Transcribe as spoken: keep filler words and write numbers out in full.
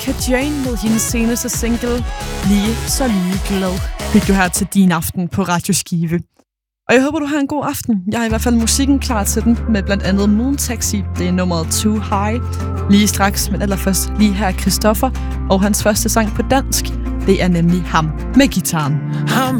Erika Jane med hendes seneste single, Lige så ligeglad, fik du her til din aften på Radio Skive. Og jeg håber, du har en god aften. Jeg har i hvert fald musikken klar til den, med blandt andet Moon Taxi, det er nummeret Too High, lige straks, men allerførst lige her Christoffer, og hans første sang på dansk, det er nemlig ham med gitaren. Ham